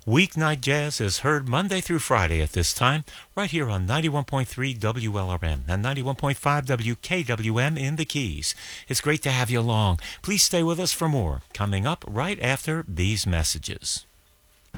Weeknight Jazz is heard Monday through Friday at this time, right here on 91.3 WLRM and 91.5 WKWM in the Keys. It's great to have you along. Please stay with us for more, coming up right after these messages.